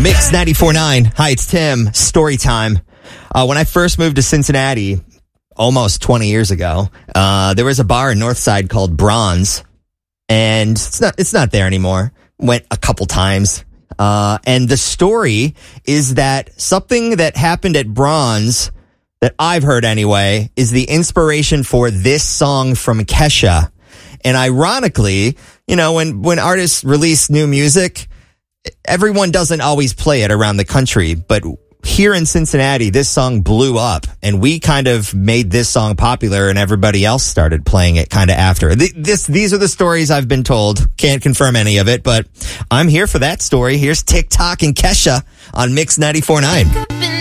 Mix 94.9. Hi, it's Tim. Story time. When I first moved to Cincinnati, almost 20 years ago, there was a bar in Northside called Bronze, and it's not there anymore. Went a couple times. And the story is that something that happened at Bronze, that I've heard anyway, is the inspiration for this song from Kesha. And ironically, you know, when artists release new music, everyone doesn't always play it around the country, but here in Cincinnati, this song blew up, and we kind of made this song popular, and everybody else started playing it kind of after. These are the stories I've been told. Can't confirm any of it, but I'm here for that story. Here's TikTok and Kesha on Mix 94.9.